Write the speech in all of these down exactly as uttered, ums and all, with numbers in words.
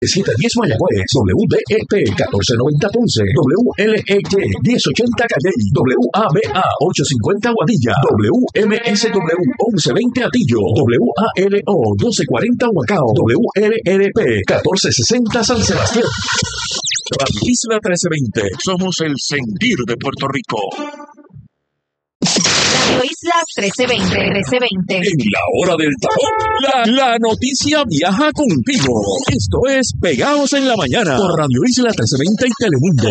siete diez Mayagüez, W D E P catorce noventa Ponce, W L E Y diez ochenta Calle, W A B A ochocientos cincuenta Guadilla, W M S W once veinte Atillo, W A L O doce cuarenta Humacao, W L R P catorce sesenta San Sebastián. Radio Isla trece veinte, somos el sentir de Puerto Rico. Radio Isla trece veinte, trece veinte. En la hora del tapón, la, la noticia viaja contigo. Esto es Pegados en la Mañana por Radio Isla trece veinte y Telemundo.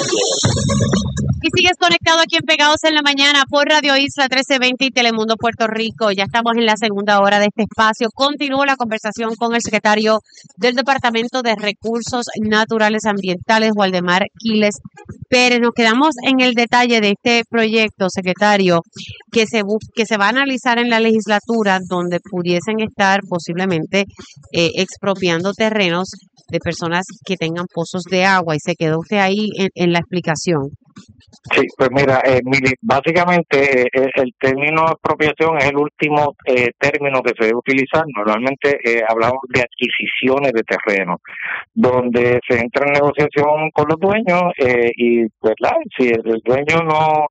Y sigues conectado aquí en Pegados en la Mañana por Radio Isla trece veinte y Telemundo Puerto Rico. Ya estamos en la segunda hora de este espacio. Continúo la conversación con el secretario del Departamento de Recursos Naturales Ambientales, Waldemar Quiles Pérez. Nos quedamos en el detalle de este proyecto, secretario, que se bus- que se va a analizar en la legislatura, donde pudiesen estar posiblemente eh, expropiando terrenos de personas que tengan pozos de agua. Y se quedó usted ahí en, en la explicación. Sí, pues mira, eh, Mili, básicamente eh, el término expropiación es el último eh, término que se debe utilizar. Normalmente eh, hablamos de adquisiciones de terreno, donde se entra en negociación con los dueños eh, y, ¿verdad? Si el, el dueño no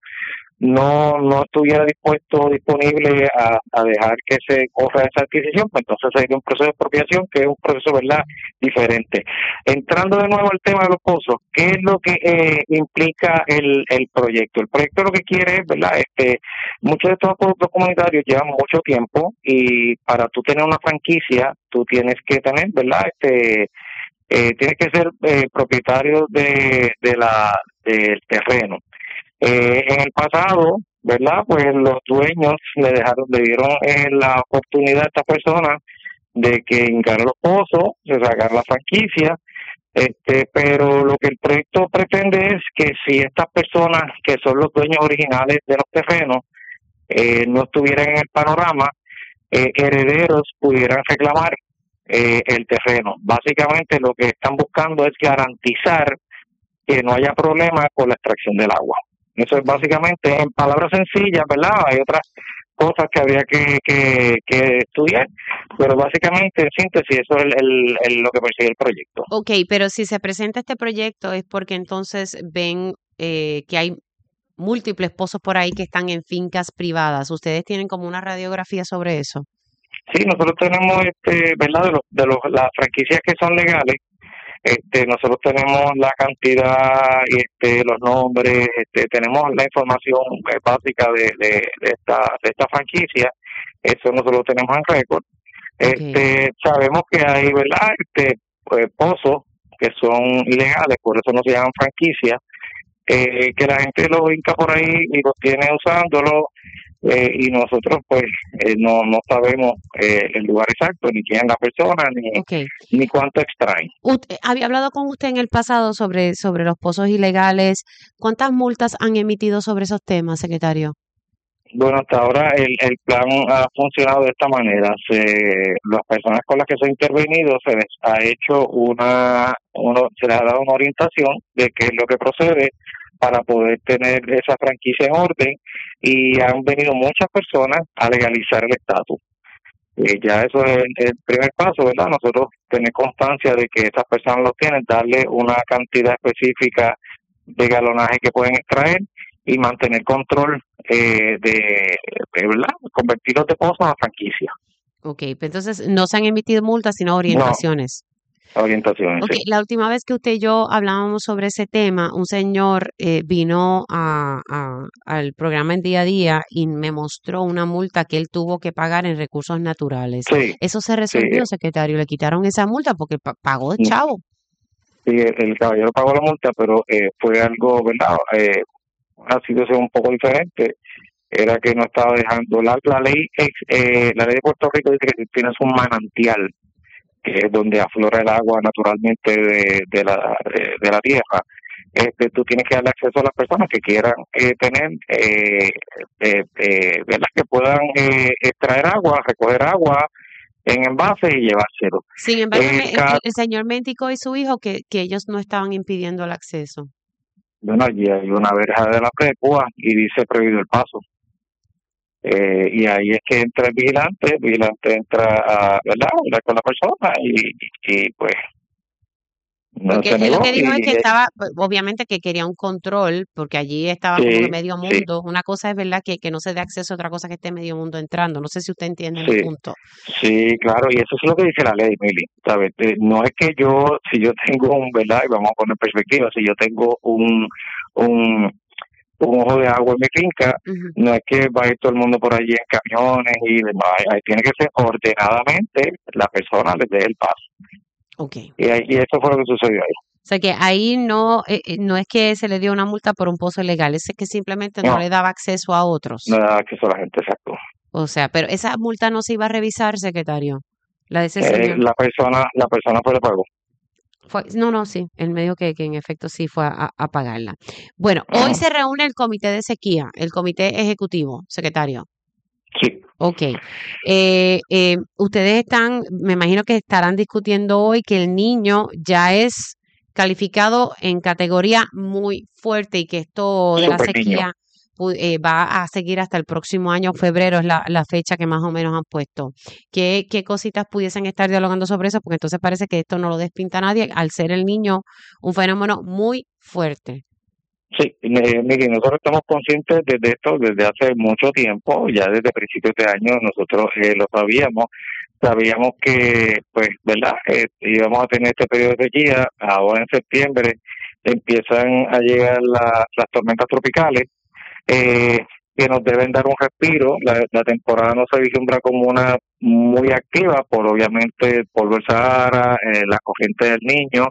no no estuviera dispuesto o disponible a, a dejar que se corra esa adquisición, pues entonces sería un proceso de expropiación que es un proceso, ¿verdad?, diferente. Entrando de nuevo al tema de los pozos, ¿qué es lo que eh, implica el, el proyecto? El proyecto lo que quiere es, ¿verdad?, este, muchos de estos productos comunitarios llevan mucho tiempo y para tú tener una franquicia, tú tienes que tener, ¿verdad?, este eh, tienes que ser eh, propietario de, de la del terreno. Eh, en el pasado, ¿verdad?, pues los dueños le dejaron, le dieron eh, la oportunidad a esta persona de que hincara los pozos, de sacar la franquicia, este, pero lo que el proyecto pretende es que si estas personas que son los dueños originales de los terrenos eh, no estuvieran en el panorama, eh, herederos pudieran reclamar eh, el terreno. Básicamente lo que están buscando es garantizar que no haya problema con la extracción del agua. Eso es básicamente, en palabras sencillas, ¿verdad? Hay otras cosas que habría que, que, que estudiar, pero básicamente, en síntesis, eso es el, el, el, lo que persigue el proyecto. Ok, pero si se presenta este proyecto es porque entonces ven eh, que hay múltiples pozos por ahí que están en fincas privadas. ¿Ustedes tienen como una radiografía sobre eso? Sí, nosotros tenemos, este, ¿verdad? De, los, de los, las franquicias que son legales. Este, nosotros tenemos la cantidad, este, los nombres, este, tenemos la información eh, básica de, de, de esta de esta franquicia. Eso nosotros lo tenemos en récord. Este, okay. Sabemos que hay, ¿verdad?, este, pues, pozos que son ilegales, por eso no se llaman franquicias, eh, que la gente los hinca por ahí y los tiene usándolo. Eh, y nosotros pues eh, no no sabemos eh, el lugar exacto, ni quién es la persona, ni, okay. ni cuánto extraen. Usted, había hablado con usted en el pasado sobre, sobre los pozos ilegales. ¿Cuántas multas han emitido sobre esos temas, secretario? Bueno, hasta ahora el, el plan ha funcionado de esta manera. Se, las personas con las que se ha intervenido se les ha hecho una, uno, se les ha dado una orientación de qué es lo que procede para poder tener esa franquicia en orden, y han venido muchas personas a legalizar el estatus. Eh, ya eso es el, el primer paso, ¿verdad? Nosotros tener constancia de que esas personas lo tienen, darle una cantidad específica de galonaje que pueden extraer y mantener control eh, de, de, ¿verdad?, convertir los depósitos a franquicia. Ok, entonces no se han emitido multas, sino orientaciones. No. Orientaciones. Okay, sí. La última vez que usted y yo hablábamos sobre ese tema, un señor eh, vino a, a, al programa en Día a Día y me mostró una multa que él tuvo que pagar en recursos naturales. Sí, ¿Eso se resolvió, sí. secretario? ¿Le quitaron esa multa porque pa- pagó de chavo? Sí, el, el caballero pagó la multa, pero eh, fue algo, ¿verdad?, eh, una situación un poco diferente. Era que no estaba dejando, la, la ley eh, la ley de Puerto Rico dice que si tienes un manantial, que es donde aflora el agua naturalmente de, de la de, de la tierra, este, tú tienes que darle acceso a las personas que quieran eh, tener, eh, eh, eh, ¿verdad?, que puedan eh, extraer agua, recoger agua en envase y llevárselo. Sin embargo, Eh, el, cada, el señor me indicó y su hijo que, que ellos no estaban impidiendo el acceso. Bueno, allí hay una verja de la Precua y dice prohibido el paso. Eh, y ahí es que entra el vigilante, el vigilante entra a, ¿verdad?, hablar con la persona y, y, y pues no Porque se él lo negó que dijo es y que eh, estaba, pues, obviamente que quería un control, porque allí estaba como que sí, medio sí, mundo. Una cosa es verdad que, que no se dé acceso a otra cosa que esté medio mundo entrando. No sé si usted entiende mi sí, punto. sí, claro, y eso es lo que dice la ley, Mili, ¿sabes? Eh, No es que yo, si yo tengo un, ¿verdad? Y vamos a poner en perspectiva, si yo tengo un, un, un ojo de agua en mi finca, Ujú. no es que va a ir todo el mundo por allí en camiones y demás, ahí tiene que ser ordenadamente la persona les dé el paso. Ok. Y, ahí- y eso fue lo que sucedió ahí. O sea que ahí no, eh, eh, no es que se le dio una multa por un pozo ilegal, es que simplemente no No, le daba acceso a no otros. da acceso a la gente, exacto. O sea, pero esa multa no se iba a revisar, secretario. La de ese Eh, señor. la persona, la persona fue le pagó. Fue, no, no, sí, él me dijo que, que en efecto sí fue a, a pagarla. Bueno, hoy Ajá. se reúne el comité de sequía, el comité ejecutivo, secretario. Sí, Ok. Eh, eh, ustedes están, me imagino que estarán discutiendo hoy que el niño ya es calificado en categoría muy fuerte y que esto de la super niño. sequía pu- eh, va a seguir hasta el próximo año, febrero es la, la fecha que más o menos han puesto. ¿Qué, qué cositas pudiesen estar dialogando sobre eso? Porque entonces parece que esto no lo despinta nadie al ser el niño un fenómeno muy fuerte. Sí, eh, mire, nosotros estamos conscientes de esto desde hace mucho tiempo, ya desde principios de año nosotros eh, lo sabíamos, sabíamos que, pues, ¿verdad? Eh, íbamos a tener este periodo de sequía, ahora en septiembre empiezan a llegar la- las tormentas tropicales, eh, que nos deben dar un respiro. La, la temporada no se vislumbra como una muy activa por obviamente el polvo del Sahara, eh, la corriente del Niño,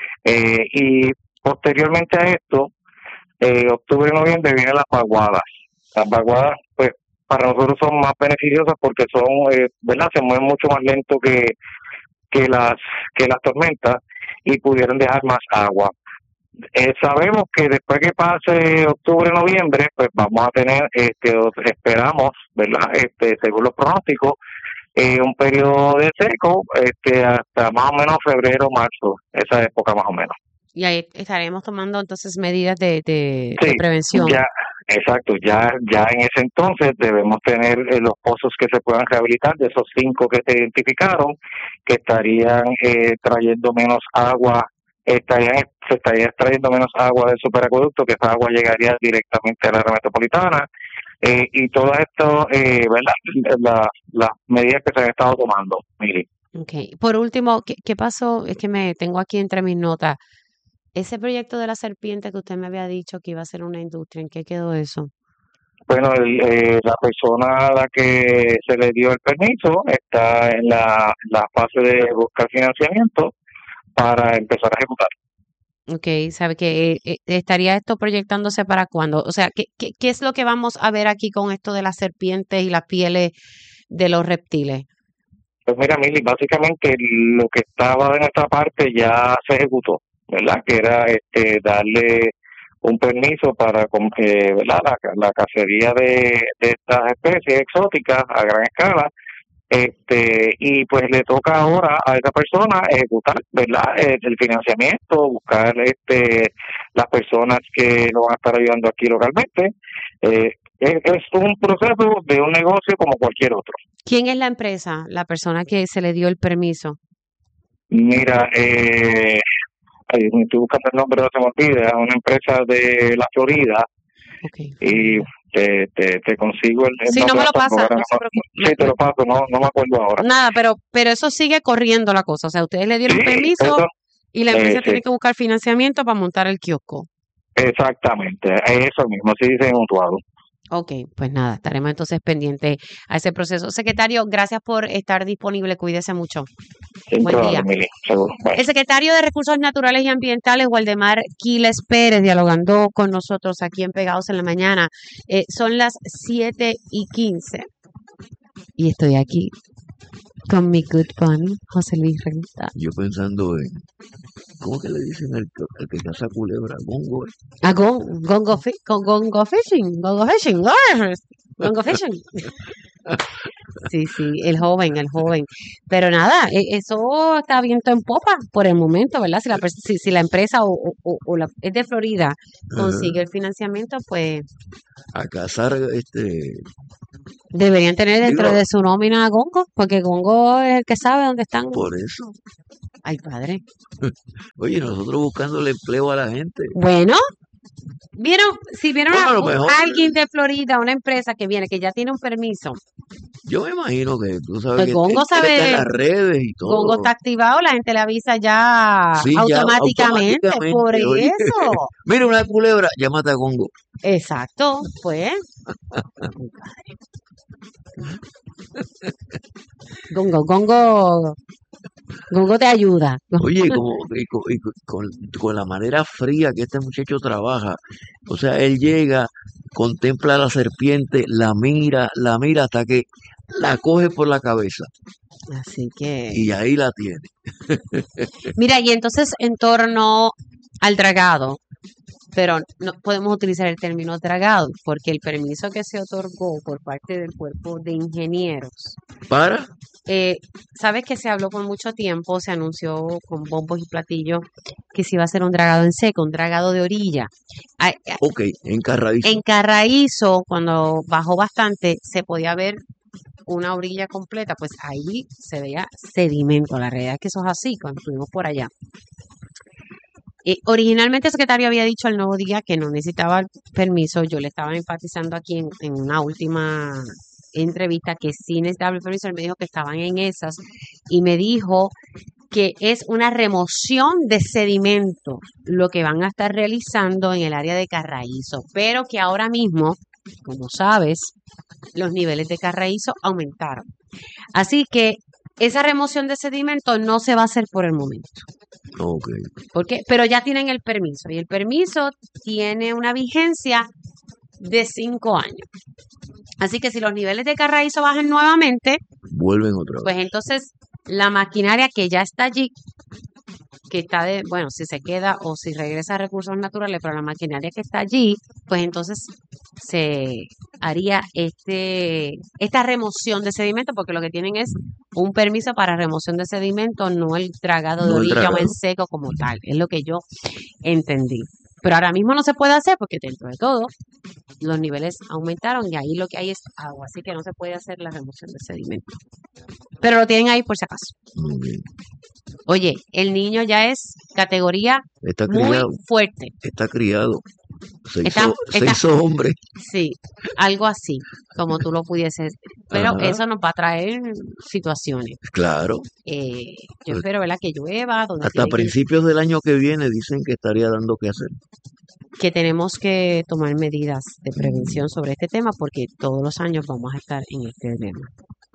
eh, y posteriormente a esto, eh, octubre y noviembre vienen las vaguadas. Las vaguadas, pues, para nosotros son más beneficiosas porque son, eh, ¿verdad? Se mueven mucho más lento que, que las que las tormentas y pudieran dejar más agua. Eh, sabemos que después que pase octubre, noviembre, pues vamos a tener, este, o esperamos, ¿verdad? Este, según los pronósticos, eh, un periodo de seco, este, hasta más o menos febrero, marzo, esa época más o menos. Y ahí estaremos tomando entonces medidas de, de, de Sí, prevención. ya, exacto, ya, ya en ese entonces debemos tener eh, los pozos que se puedan rehabilitar, de esos cinco que se identificaron, que estarían eh, trayendo menos agua, estarían, se estaría extrayendo menos agua del superacueducto, que esa agua llegaría directamente a la área metropolitana, eh, y todas estas, eh, ¿verdad? La- las medidas que se han estado tomando, mire. Okay. Por último, ¿qué, qué pasó? Es que me tengo aquí entre mis notas. Ese proyecto de la serpiente que usted me había dicho que iba a ser una industria, ¿en qué quedó eso? Bueno, el, eh, la persona a la que se le dio el permiso está en la, la fase de buscar financiamiento para empezar a ejecutar. Ok, sabe que eh, eh, estaría esto proyectándose para cuándo. O sea, ¿qué, qué, qué es lo que vamos a ver aquí con esto de las serpientes y las pieles de los reptiles? Pues mira, Mili, básicamente lo que estaba en esta parte ya se ejecutó, ¿verdad? Que era este darle un permiso para com- eh, ¿verdad? La, la cacería de, de estas especies exóticas a gran escala, este y pues le toca ahora a esa persona ejecutar, ¿verdad? El, el financiamiento, buscar este las personas que lo van a estar ayudando aquí localmente. Eh, es, es un proceso de un negocio como cualquier otro. ¿Quién es la empresa, la persona que se le dio el permiso? Mira, eh, ay, me estoy buscando el nombre, no se me olvida, es una empresa de la Florida Ok, y Florida. te, te, te consigo el, el Sí, no nombre, me lo tampoco, pasa, ahora no se no- preocupe. sí, Me- te me- lo paso, no, no me acuerdo ahora. nada, pero, pero eso sigue corriendo la cosa. O sea, ustedes le dieron Sí, permiso eso, y la eh, empresa sí, tiene que buscar financiamiento para montar el kiosco. exactamente, eso mismo, así dice en Utuado. Ok, pues nada, estaremos entonces pendientes a ese proceso. Secretario, gracias por estar disponible. Cuídese mucho. Sin Buen problema, día. Mili, seguro. Bye. El secretario de Recursos Naturales y Ambientales, Waldemar Quiles Pérez, dialogando con nosotros aquí en Pegados en la Mañana. Eh, son las siete y quince y estoy aquí con mi good bunny, José Luis Renta. Yo pensando en, ¿cómo que le dicen al, al que caza culebra? Gongo. Ah, gon, gongo, fi- con gongo fishing, gongo fishing, gongo fishing. Sí, sí, el joven, el joven. Pero nada, e- eso está viento en popa por el momento, ¿verdad? Si la, pers- si, si la empresa o, o- o- o la, es de Florida consigue el financiamiento, pues A cazar este Deberían tener dentro Digo, de su nómina a Gongo, porque Gongo es el que sabe dónde están. por eso. Ay, padre. Oye, nosotros buscándole empleo a la gente. Bueno, vieron, si vieron Bueno, a, a lo mejor, alguien de Florida, una empresa que viene, que ya tiene un permiso, yo me imagino que tú sabes pues que Gongo él está sabe, en las redes y todo. Gongo está activado, la gente le avisa ya Sí, ya automáticamente, por automáticamente. Oye, eso. mira una culebra, llámate a Gongo. Exacto, pues. Gongo, Gongo, Gongo te ayuda. Oye, como, y co- y co- con, con la manera fría que este muchacho trabaja, o sea, él llega, contempla a la serpiente, la mira, la mira hasta que la coge por la cabeza Así que, y ahí la tiene. mira, y entonces en torno al dragado, pero no podemos utilizar el término dragado, porque el permiso que se otorgó por parte del cuerpo de ingenieros, Para, eh, sabes que se habló por mucho tiempo, se anunció con bombos y platillos que se iba a hacer un dragado en seco, un dragado de orilla. Ay, ay, ok, encarradizo. En Carraízo, cuando bajó bastante, se podía ver una orilla completa, pues ahí se veía sedimento. La realidad es que eso es así, cuando estuvimos por allá. Eh, originalmente el secretario había dicho al Nuevo Día que no necesitaba el permiso. Yo le estaba enfatizando aquí en, en una última entrevista que sí necesitaba el permiso. Él me dijo que estaban en esas y me dijo que es una remoción de sedimentos lo que van a estar realizando en el área de Carraízo, pero que ahora mismo, como sabes, los niveles de Carraízo aumentaron. Así que esa remoción de sedimentos no se va a hacer por el momento. Ok, ¿Por qué? Pero ya tienen el permiso y el permiso tiene una vigencia de cinco años. Así que si los niveles de Carraízo bajan nuevamente, vuelven otra vez. pues entonces la maquinaria que ya está allí, que está de, bueno, si se queda o si regresa a recursos naturales, pero la maquinaria que está allí, pues entonces se haría este esta remoción de sedimento, porque lo que tienen es un permiso para remoción de sedimento, no el dragado de No el orilla o dragado. en seco como tal, es lo que yo entendí. Pero ahora mismo no se puede hacer porque dentro de todo los niveles aumentaron y ahí lo que hay es agua, así que no se puede hacer la remoción de sedimento. Pero lo tienen ahí por si acaso. Muy bien. Oye, el niño ya es categoría Está muy criado, fuerte. está criado. Se Está- hizo, se está- hizo hombre. Sí, algo así, como tú lo pudieses. Pero Ajá. eso nos va a traer situaciones. Claro. Eh, yo Pues, espero, ¿verdad? Que llueva, donde Hasta tiene que- principios del año que viene dicen que estaría dando que hacer. que tenemos que tomar medidas de prevención sobre este tema porque todos los años vamos a estar en este tema.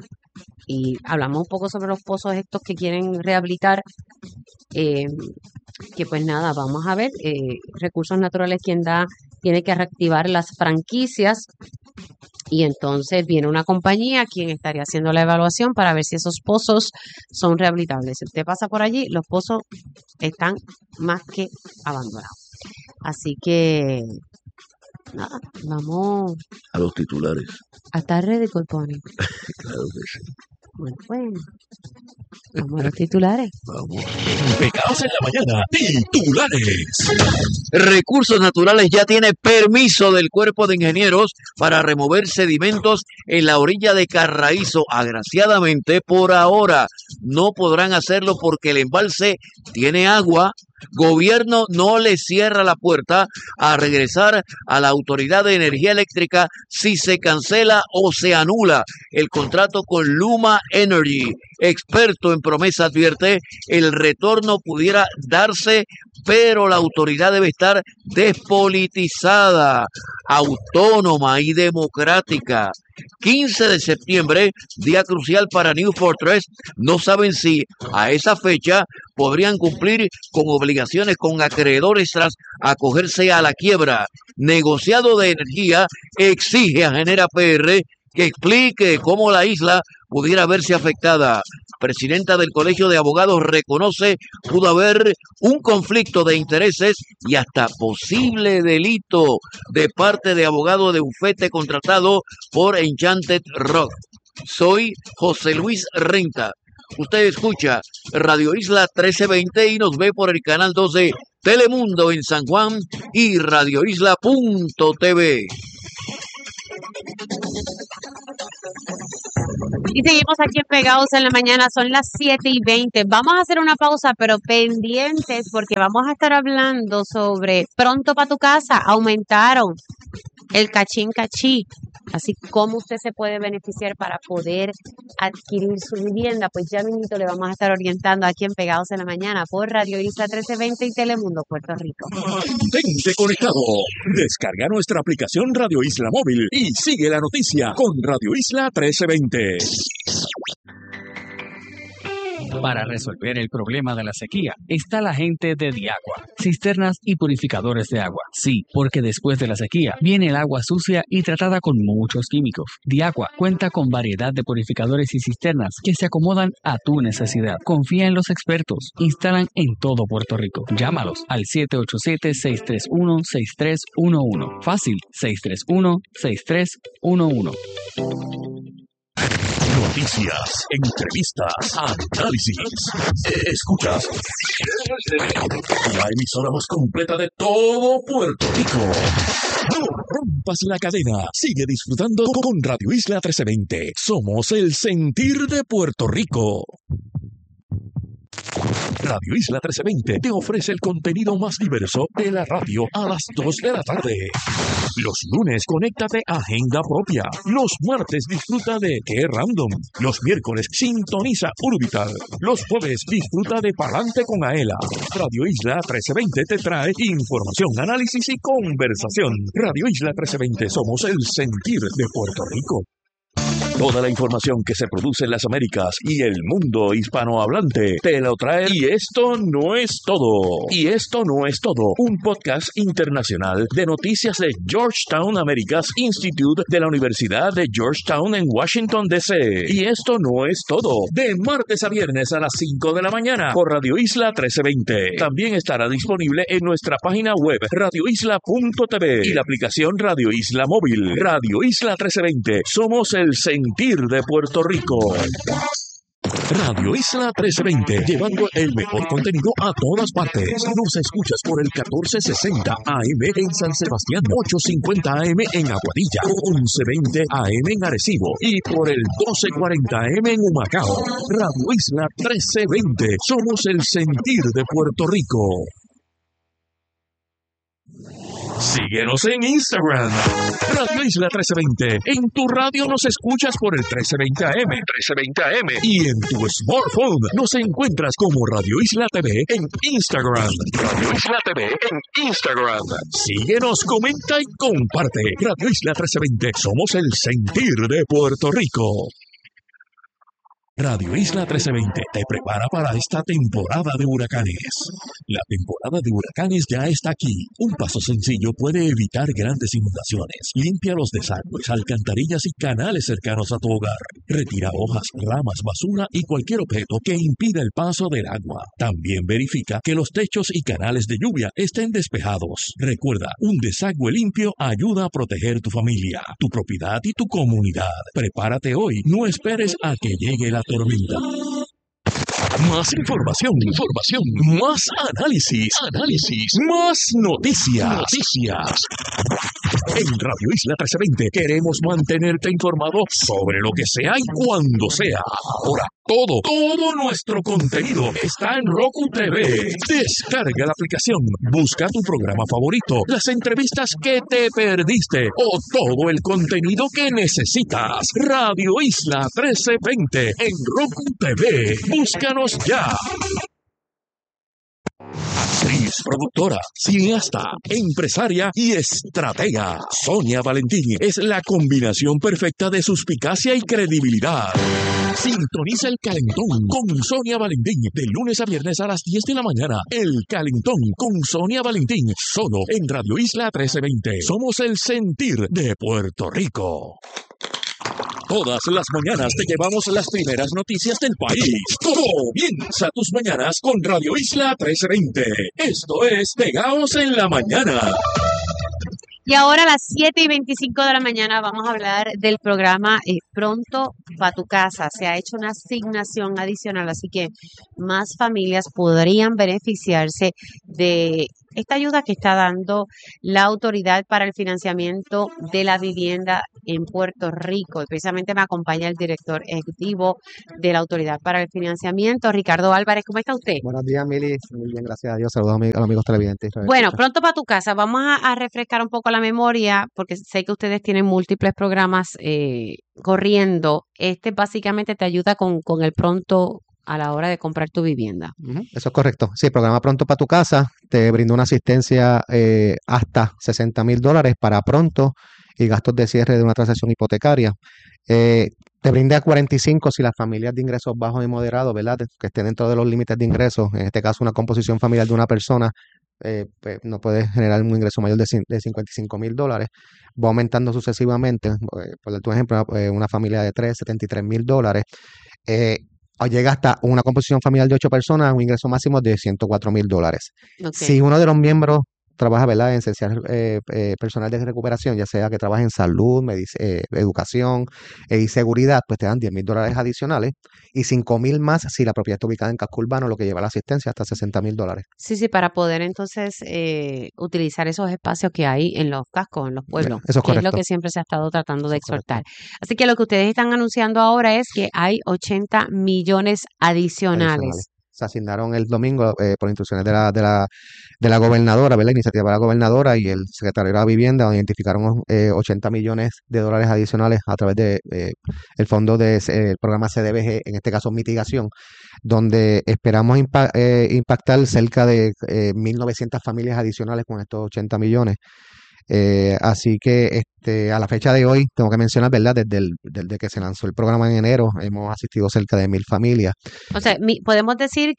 Y hablamos un poco sobre los pozos estos que quieren rehabilitar, eh, que pues nada, vamos a ver, eh, Recursos Naturales quien da, tiene que reactivar las franquicias y entonces viene una compañía quien estaría haciendo la evaluación para ver si esos pozos son rehabilitables. Si usted pasa por allí, los pozos están más que abandonados. Así que, nada, vamos A los titulares. a estar ready, Corpone. Claro que sí. Bueno, bueno, vamos a los titulares. Vamos. Pegados en la mañana. Titulares. Recursos Naturales ya tiene permiso del Cuerpo de Ingenieros para remover sedimentos en la orilla de Carraízo. Agraciadamente, por ahora no podrán hacerlo porque el embalse tiene agua. Gobierno no le cierra la puerta a regresar a la Autoridad de Energía Eléctrica si se cancela o se anula el contrato con Luma Energy. Experto en promesa advierte, el retorno pudiera darse, pero la autoridad debe estar despolitizada, autónoma y democrática. quince de septiembre, día crucial para New Fortress. No saben si a esa fecha podrían cumplir con obligaciones con acreedores tras acogerse a la quiebra. Negociado de energía exige a Genera P R que explique cómo la isla pudiera verse afectada. Presidenta del Colegio de Abogados reconoce pudo haber un conflicto de intereses y hasta posible delito de parte de abogado de bufete contratado por Enchanted Rock. Soy José Luis Renta. Usted escucha Radio Isla trece veinte y nos ve por el canal dos de Telemundo en San Juan y radio isla punto t v. Y seguimos aquí en Pegados en la Mañana, son las siete y veinte. Vamos a hacer una pausa, pero pendientes porque vamos a estar hablando sobre Pronto para tu casa. Aumentaron el cachín cachí. Así como usted se puede beneficiar para poder adquirir su vivienda, pues ya mismo le vamos a estar orientando aquí en Pegados en la Mañana por Radio Isla trece veinte y Telemundo Puerto Rico. Mantente conectado. Descarga nuestra aplicación Radio Isla Móvil y sigue la noticia con Radio Isla trece veinte. Para resolver el problema de la sequía está la gente de Diagua, cisternas y purificadores de agua. Sí, porque después de la sequía viene el agua sucia y tratada con muchos químicos. Diagua cuenta con variedad de purificadores y cisternas que se acomodan a tu necesidad. Confía en los expertos. Instalan en todo Puerto Rico. Llámalos al siete ocho siete, seis tres uno, seis tres uno uno. Fácil, seis tres uno, seis tres uno uno. Noticias, entrevistas, análisis. Escuchas la emisora más completa de todo Puerto Rico. No rompas la cadena. Sigue disfrutando con Radio Isla trece veinte. Somos el sentir de Puerto Rico. Radio Isla trece veinte te ofrece el contenido más diverso de la radio a las dos de la tarde. Los lunes, conéctate a Agenda Propia. Los martes, disfruta de Qué Random. Los miércoles, sintoniza Urbital. Los jueves, disfruta de Palante con Aela. Radio Isla trece veinte te trae información, análisis y conversación. Radio Isla trece veinte, somos el sentir de Puerto Rico. Toda la información que se produce en las Américas y el mundo hispanohablante te lo trae. Y esto no es todo. Y esto no es todo. Un podcast internacional de noticias de Georgetown Americas Institute de la Universidad de Georgetown en Washington, D C Y esto no es todo. De martes a viernes a las cinco de la mañana por Radio Isla trece veinte. También estará disponible en nuestra página web radio isla punto t v y la aplicación Radio Isla Móvil. Radio Isla trece veinte. Somos el sentir de Puerto Rico. Radio Isla trece veinte, llevando el mejor contenido a todas partes. Nos escuchas por el catorce sesenta A M en San Sebastián, ochocientos cincuenta A M en Aguadilla, once veinte A M en Arecibo y por el doce cuarenta A M en Humacao. Radio Isla trece veinte, somos el sentir de Puerto Rico. Síguenos en Instagram, Radio Isla trece veinte. En tu radio nos escuchas por el trece veinte A M, trece veinte A M. Y en tu smartphone nos encuentras como Radio Isla T V en Instagram. Radio Isla T V en Instagram. Síguenos, comenta y comparte. Radio Isla trece veinte. Somos el sentir de Puerto Rico. Radio Isla trece veinte te prepara para esta temporada de huracanes. La temporada de huracanes ya está aquí. Un paso sencillo puede evitar grandes inundaciones. Limpia los desagües, alcantarillas y canales cercanos a tu hogar. Retira hojas, ramas, basura y cualquier objeto que impida el paso del agua. También verifica que los techos y canales de lluvia estén despejados. Recuerda, un desagüe limpio ayuda a proteger tu familia, tu propiedad y tu comunidad. Prepárate hoy, no esperes a que llegue la tormenta. Más información, información, más análisis, análisis, más noticias, noticias. En Radio Isla trece veinte queremos mantenerte informado sobre lo que sea y cuando sea. Ahora, todo, todo nuestro contenido está en Roku T V. Descarga la aplicación, busca tu programa favorito, las entrevistas que te perdiste o todo el contenido que necesitas. Radio Isla trece veinte en Roku T V. Búscanos ya. Actriz, productora, cineasta, empresaria y estratega. Sonia Valentín es la combinación perfecta de suspicacia y credibilidad. Sintoniza El Calentón con Sonia Valentín de lunes a viernes a las diez de la mañana. El Calentón con Sonia Valentín, solo en Radio Isla trece veinte. Somos el sentir de Puerto Rico. Todas las mañanas te llevamos las primeras noticias del país. Comienza tus mañanas con Radio Isla trece veinte. Esto es Pegados en la Mañana. Y ahora a las siete y veinticinco de la mañana vamos a hablar del programa eh, Pronto para tu casa. Se ha hecho una asignación adicional, así que más familias podrían beneficiarse de esta ayuda que está dando la Autoridad para el Financiamiento de la Vivienda en Puerto Rico. Y precisamente me acompaña el director ejecutivo de la Autoridad para el Financiamiento, Ricardo Álvarez. ¿Cómo está usted? Buenos días, Mili. Muy bien, gracias a Dios. Saludos a, mi- a los amigos televidentes. Bueno, pronto para tu casa. Vamos a, a refrescar un poco la memoria, porque sé que ustedes tienen múltiples programas eh, corriendo. Este básicamente te ayuda con, con el pronto a la hora de comprar tu vivienda. Ujú, eso es correcto. Sí, el programa Pronto para tu casa te brinda una asistencia eh, hasta sesenta mil dólares para pronto y gastos de cierre de una transacción hipotecaria. Eh, te brinda cuarenta y cinco si las familias de ingresos bajos y moderados, ¿verdad? Que estén dentro de los límites de ingresos, en este caso una composición familiar de una persona, eh, pues, no puede generar un ingreso mayor de, cin- de cincuenta y cinco mil dólares. Va aumentando sucesivamente. Eh, por dar tu ejemplo, eh, una familia de tres, setenta y tres mil dólares. Eh, o llega hasta una composición familiar de ocho personas, un ingreso máximo de ciento cuatro mil dólares. Ok. Si uno de los miembros trabaja, ¿verdad?, en esencial eh, eh, personal de recuperación, ya sea que trabaje en salud, medic- eh, educación eh, y seguridad, pues te dan diez mil dólares adicionales y cinco mil más si la propiedad está ubicada en casco urbano, lo que lleva la asistencia hasta sesenta mil dólares. Sí, sí, para poder entonces eh, utilizar esos espacios que hay en los cascos, en los pueblos, Eso es que es lo correcto. que siempre se ha estado tratando de Eso es correcto. exhortar. Así que lo que ustedes están anunciando ahora es que hay ochenta millones adicionales. Adicionales. Se asignaron el domingo eh, por instrucciones de la, de la, de la gobernadora, ¿verdad? Iniciativa de la gobernadora y el secretario de la Vivienda, donde identificaron eh, ochenta millones de dólares adicionales a través de eh, el fondo del programa C D B G, en este caso mitigación, donde esperamos impa- eh, impactar cerca de eh, mil novecientas familias adicionales con estos ochenta millones. Eh, así que este, a la fecha de hoy, tengo que mencionar, ¿verdad? Desde, el, desde que se lanzó el programa en enero, hemos asistido cerca de mil familias. O sea, mi- podemos decir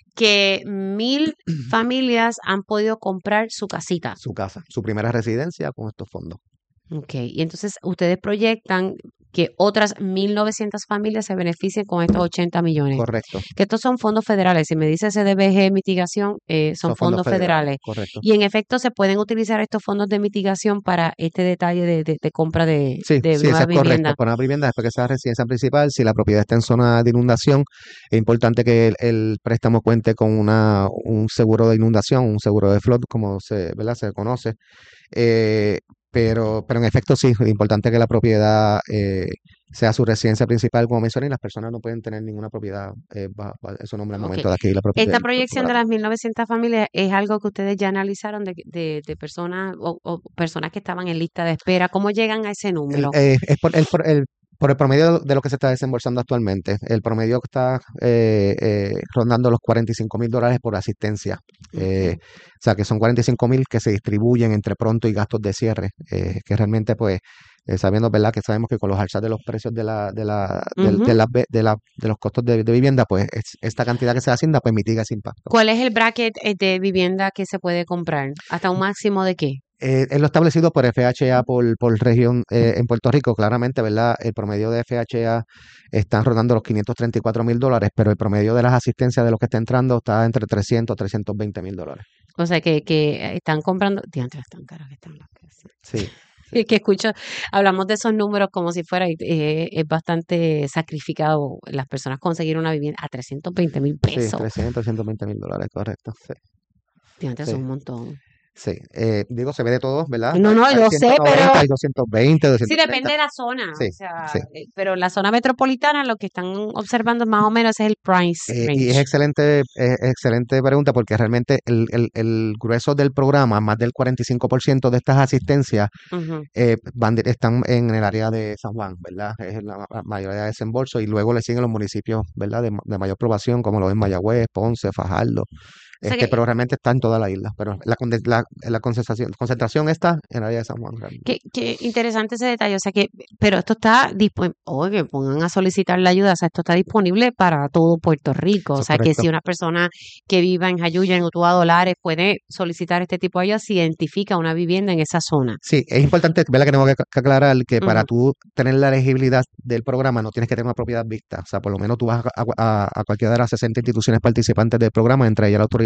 que mil familias han podido comprar su casita. Su casa, su primera residencia con estos fondos. Ok, y entonces ustedes proyectan que otras mil novecientas familias se beneficien con estos ochenta millones. Correcto. Que estos son fondos federales. Si me dice C D B G mitigación, eh, son, Son fondos, fondos federales. federales, correcto. Y en efecto se pueden utilizar estos fondos de mitigación para este detalle de, de- de compra de, Sí, de sí, nueva eso es correcto. vivienda. Para una vivienda, después que sea residencia principal, si la propiedad está en zona de inundación, es importante que el, el préstamo cuente con una, un seguro de inundación, un seguro de flood, como se, ¿verdad? Se conoce. Eh, pero, pero en efecto sí, es importante que la propiedad eh, sea su residencia principal, como mencioné, y las personas no pueden tener ninguna propiedad eh, bajo, bajo ese nombre al Ok. momento de adquirir la propiedad. Esta proyección de las mil novecientas familias es algo que ustedes ya analizaron de, de, de personas o, o personas que estaban en lista de espera. ¿Cómo llegan a ese El- número? eh, es por el, por el, por el promedio de lo que se está desembolsando actualmente. El promedio que está eh, eh, rondando los cuarenta y cinco mil dólares por asistencia. Eh, Ok. o sea, que son cuarenta y cinco mil que se distribuyen entre pronto y gastos de cierre, eh, que realmente, pues, eh, sabiendo, ¿verdad? Que sabemos que con los alzas de los precios de la, de la, del- de, Ujú. la, de, la- de los costos de, de vivienda, pues, es- esta cantidad que se asigna, pues, mitiga ese impacto. ¿Cuál es el bracket eh, de vivienda que se puede comprar? ¿Hasta un máximo de qué? Eh, es lo establecido por F H A por, por región eh, en Puerto Rico, claramente, ¿verdad? El promedio de F H A están rondando los quinientos treinta y cuatro mil dólares, pero el promedio de las asistencias de los que está entrando está entre trescientos, trescientos veinte mil dólares. O sea, que, que están comprando. Diantre, están caras que están las casas. Sí, Es que escucho, hablamos de esos números como si fuera, eh, es bastante sacrificado las personas conseguir una vivienda a trescientos veinte mil sí, pesos. trescientos, trescientos veinte mil dólares, correcto. Sí, Diantre, sí. eso es un montón. Sí, eh, digo, se ve de todo, ¿verdad? No, Hay, no, hay yo sé, ciento noventa, pero hay doscientos veinte, sí doscientos depende treinta. de la zona, Sí, o sea, sí. eh, pero la zona metropolitana lo que están observando más o menos es el price Eh, y es range. excelente, es excelente pregunta porque realmente el, el, el grueso del programa, más del cuarenta y cinco por ciento de estas asistencias Ujú. eh, van di- están en el área de San Juan, ¿verdad? Es la, la mayoría de desembolso y luego le siguen los municipios, ¿verdad? De, ma- de mayor población, como lo es Mayagüez, Ponce, Fajardo. O sea Este, que, pero realmente está en toda la isla. Pero la, conde- la, la concentración, concentración está en el área de San Juan, realmente. qué, qué interesante ese detalle, o sea que, pero esto está disponible, oye, pongan a solicitar la ayuda, o sea, esto está disponible para todo Puerto Rico, o Eso es sea que correcto. si una persona que viva en Jayuya, en Utuado, Dolares, puede solicitar este tipo de ayuda si identifica una vivienda en esa zona. Sí, es importante, ¿verdad? Que tengo que, que aclarar que para Ujú. tú tener la elegibilidad del programa no tienes que tener una propiedad vista. O sea, por lo menos tú vas a, a- a cualquiera de las sesenta instituciones participantes del programa, entre ellas la Autoridad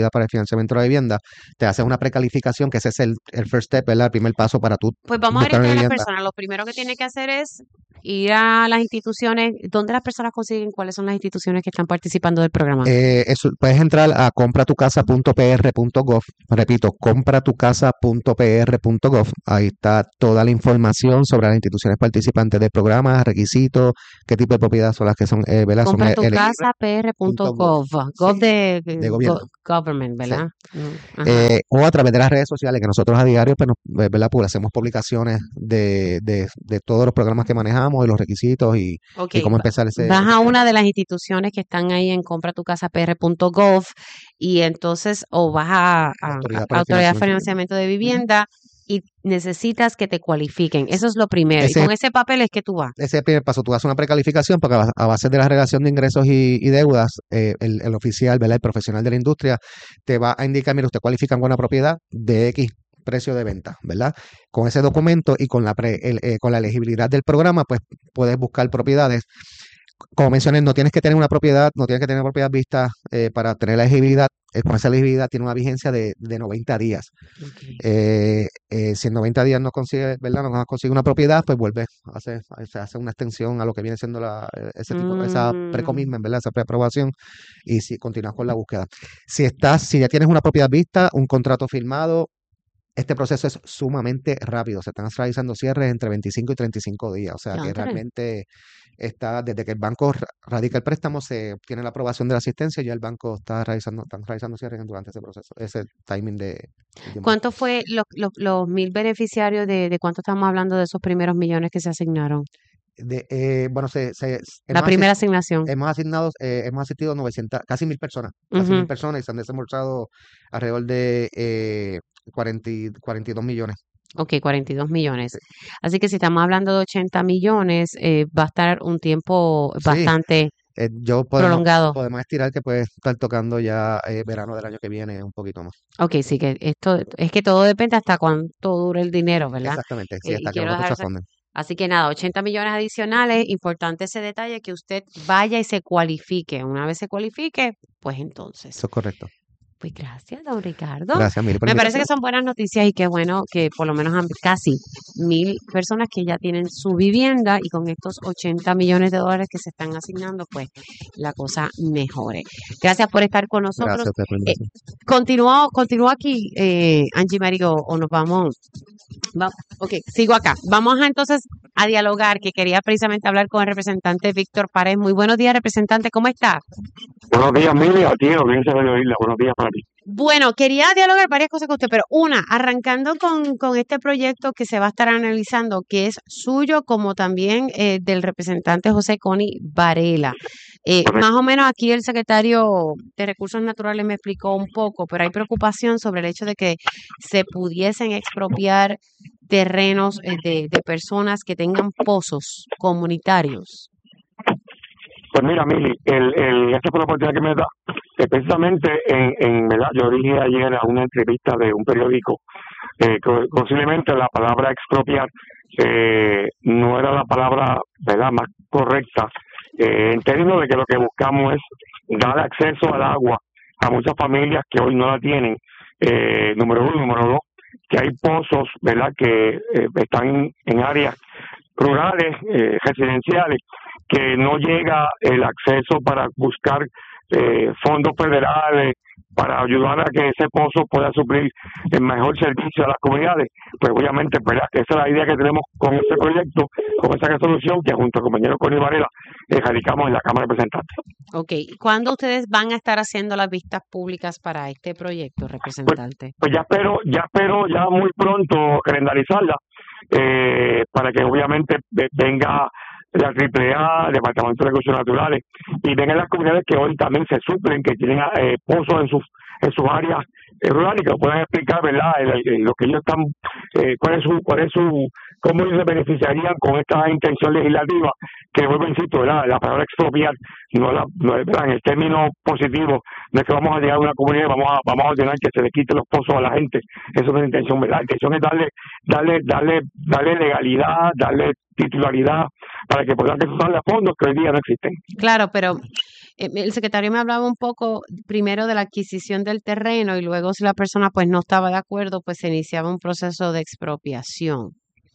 ayuda para el financiamiento de la vivienda, te haces una precalificación, que ese es el, el first step, ¿verdad? El primer paso para tú Pues vamos a buscar una orientar a las vivienda. personas. Lo primero que tiene que hacer es ir a las instituciones. ¿Dónde las personas consiguen cuáles son las instituciones que están participando del programa? Eh, eso, puedes entrar a compra tu casa punto p r punto gov. Repito, compra tu casa punto p r punto gov. Ahí está toda la información sobre las instituciones participantes del programa, requisitos, qué tipo de propiedades son las que son, eh, ¿verdad? compra son tu elegibles. casa p r punto gov. Gov Sí, de, de gobierno. go- government, ¿verdad? Mm, ajá. Eh, o a través de las redes sociales, que nosotros a diario pues, nos- ¿verdad? Pues, hacemos publicaciones de, de, de todos los programas que manejamos y los requisitos y, Ok, y cómo va- empezar ese, vas ese a programa. una de las instituciones que están ahí en compra tu casa p r punto gov y entonces o vas a, a- a Autoridad para el Autoridad de Financiamiento Financiamiento de de Vivienda y necesitas que te cualifiquen. Eso es lo primero. Y Ese, con ese papel es que tú vas. ese es el primer paso. Tú haces una precalificación porque a base, a base de la relación de ingresos y, y deudas, eh, el, el oficial, ¿verdad? El profesional de la industria te va a indicar, mira, usted cualifica en buena propiedad de X precio de venta, ¿verdad? Con ese documento y con la, pre- el, eh, con la elegibilidad del programa, pues puedes buscar propiedades. Como mencioné, no tienes que tener una propiedad, no tienes que tener una propiedad vista eh, para tener la elegibilidad. Eh, con esa elegibilidad tiene una vigencia de, de noventa días. Ok. Eh, eh, si en noventa días no consigue, ¿verdad? No consigue una propiedad, pues vuelve a hacer, se hace una extensión a lo que viene siendo la, eh, ese tipo, esa Mm, pre-commitment, ¿verdad? Esa preaprobación y si continúas con la búsqueda. Si estás, si ya tienes una propiedad vista, un contrato firmado, este proceso es sumamente rápido. Se están realizando cierres entre veinticinco y treinta y cinco días. O sea que diantre. realmente está, desde que el banco ra- radica el préstamo, se obtiene la aprobación de la asistencia y ya el banco está realizando, están realizando cierres durante ese proceso, ese timing de, de tiempo. ¿Cuánto fue los, los, los mil beneficiarios de, de cuánto estamos hablando de esos primeros millones que se asignaron? De, eh, bueno, se, se, La hemos, primera asis- asignación. hemos asignado, eh, hemos asistido novecientas, casi mil personas, casi mil Ujú. personas y se han desembolsado alrededor de eh, cuarenta, y- cuarenta y dos millones. Ok, cuarenta y dos millones. Sí. Así que si estamos hablando de ochenta millones, eh, va a estar un tiempo Sí, bastante eh, yo podemos, prolongado. podemos estirar que puede estar tocando ya eh, verano del año que viene un poquito más. Ok, sí que esto es que todo depende hasta cuánto dure el dinero, ¿verdad? Exactamente, sí, Eh, y hasta que quiero los otros se dejar, afonden. así que nada, ochenta millones adicionales. Importante ese detalle que usted vaya y se cualifique. Una vez se cualifique, pues entonces. Eso es correcto. Pues gracias, don Ricardo. Gracias, Mili, por la Me parece que invitación. son buenas noticias y qué bueno que por lo menos han casi mil personas que ya tienen su vivienda y con estos ochenta millones de dólares que se están asignando, pues la cosa mejore. Gracias por estar con nosotros. Gracias a usted por la Eh, invitación. continúa, continúa aquí, eh, Angie Mario, o nos vamos. Va- ok, sigo acá. Vamos a entonces a dialogar, que quería precisamente hablar con el representante Víctor Pared. Muy buenos días, representante, ¿cómo está? Buenos días, Mili, a ti, audiencia de Radio Isla. Buenos días para ti. Bueno, quería dialogar varias cosas con usted, pero una, arrancando con, con este proyecto que se va a estar analizando, que es suyo como también eh, del representante José Coni Varela. Eh, más o menos aquí el secretario de Recursos Naturales me explicó un poco, pero hay preocupación sobre el hecho de que se pudiesen expropiar terrenos eh, de, de personas que tengan pozos comunitarios. Pues mira, Mili, el, el, gracias por la oportunidad que me da. Eh, precisamente, en, en verdad, yo dije ayer a una entrevista de un periódico eh, que posiblemente la palabra expropiar eh, no era la palabra, ¿verdad?, más correcta, eh, en términos de que lo que buscamos es dar acceso al agua a muchas familias que hoy no la tienen, eh, número uno. Número dos, que hay pozos, ¿verdad?, que eh, están en áreas rurales, eh, residenciales, que no llega el acceso para buscar eh, fondos federales para ayudar a que ese pozo pueda suplir el mejor servicio a las comunidades. Pues obviamente, ¿verdad?, que esa es la idea que tenemos con este proyecto, con esa resolución que junto al compañero Connie Varela eh, radicamos en la Cámara de Representantes. Ok, ¿cuándo ustedes van a estar haciendo las vistas públicas para este proyecto, representante? Pues ya espero, ya espero ya muy pronto calendarizarla eh, para que obviamente ve- venga la Triple A, el Departamento de Recursos Naturales, y vengan las comunidades que hoy también se suplen, que tienen eh, pozos en sus en sus áreas eh, rurales, que puedan explicar, ¿verdad?, el- el- lo que ellos están, eh, cuál es su, cuál es su, cómo ellos se beneficiarían con esta intención legislativa, que vuelvo, insisto, ¿verdad?, la palabra expropiar, no la, no es, ¿verdad?, en el término positivo, no es que vamos a llegar a una comunidad y vamos a, vamos a ordenar que se le quite los pozos a la gente, eso no es la intención, ¿verdad?, la intención es darle, darle, darle, darle legalidad, darle titularidad, para que puedan usar los fondos que hoy día no existen. Claro, pero Eh, el secretario me hablaba un poco primero de la adquisición del terreno y luego si la persona pues no estaba de acuerdo, pues se iniciaba un proceso de expropiación.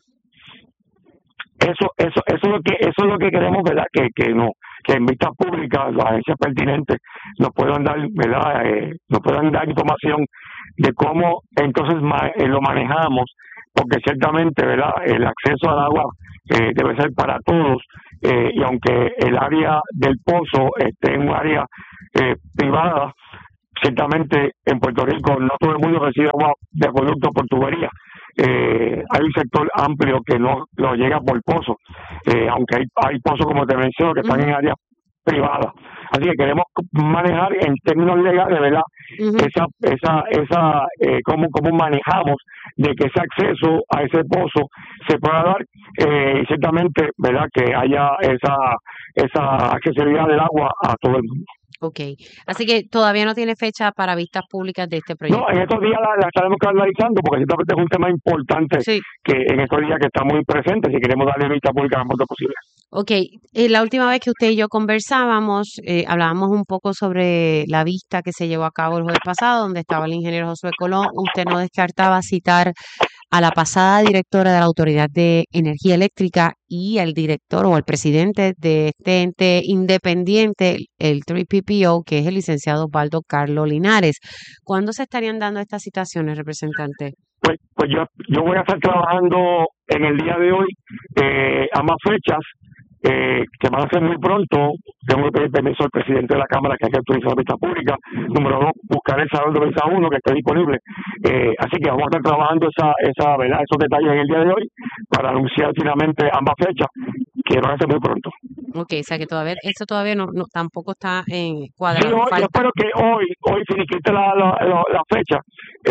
Eso, eso, eso es lo que, eso es lo que queremos, ¿verdad? Que, que no, que en vistas públicas las agencias pertinentes nos puedan dar, ¿verdad? Eh, nos puedan dar información de cómo entonces ma- eh, lo manejamos, porque ciertamente, ¿verdad? El acceso al agua eh, debe ser para todos, eh, y aunque el área del pozo esté en un área eh, privada, ciertamente en Puerto Rico no todo el mundo recibe agua de acueducto por tubería. Eh, hay un sector amplio que no lo llega por pozo, eh, aunque hay, hay pozos, como te menciono, que están Ujú, en áreas privadas. Así que queremos manejar en términos legales, ¿verdad? ujú. Esa, esa, esa, eh, cómo, cómo manejamos de que ese acceso a ese pozo se pueda dar, eh, y ciertamente, ¿verdad? Que haya esa, esa accesibilidad del agua a todo el mundo. Ok, así que todavía no tiene fecha para vistas públicas de este No, proyecto. en estos días la, la estaremos analizando porque ciertamente es un tema importante Sí, que en estos días que está muy presente si queremos darle vista pública lo más pronto posible. ok. Eh, la última vez que usted y yo conversábamos, eh, hablábamos un poco sobre la vista que se llevó a cabo el jueves pasado, donde estaba el ingeniero Josué Colón. Usted no descartaba citar a la pasada directora de la Autoridad de Energía Eléctrica y al director o al presidente de este ente independiente, el tres P P O, que es el licenciado Osvaldo Carlos Linares. ¿Cuándo se estarían dando estas citaciones, representante? Pues, pues yo, yo voy a estar trabajando en el día de hoy eh, ambas fechas, eh, que van a ser muy pronto. Tengo que pedir permiso al presidente de la Cámara que hay que autorizar la vista pública. Número dos, buscar el salón de mesa uno que esté disponible. Eh, así que vamos a estar trabajando esa, esa, ¿verdad? Esos detalles en el día de hoy para anunciar finalmente ambas fechas, que van a ser muy pronto. Ok, o sea que todavía, eso todavía no, no tampoco está en Sí, cuadrado, hoy, yo falta. espero que hoy, hoy finiquite la, la, la, la fecha,